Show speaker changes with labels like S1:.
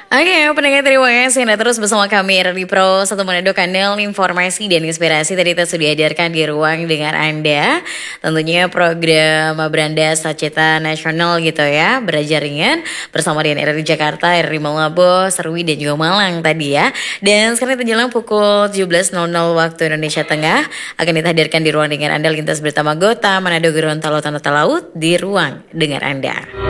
S1: Oke, pendengar terima kasih Anda terus bersama kami RRI Pro 1 Manado, kanal informasi dan inspirasi tadi kita sudah hadirkan di ruang dengar Anda. Tentunya program Beranda Sacita Nasional gitu ya, belajar ringan bersama dengan RRI Jakarta, RRI Malabo, Serwi dan juga Malang tadi ya. Dan sekarang kita jalan pukul 17.00 waktu Indonesia Tengah akan kita hadirkan di ruang dengar Anda lintas berita Gota, Manado, Gorontalo, Tanah Laut di ruang dengar Anda.